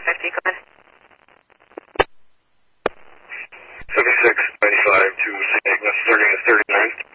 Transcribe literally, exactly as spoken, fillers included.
fifty, go ahead. seventy-six ninety-five to Saint Ignace, starting at thirty-nine.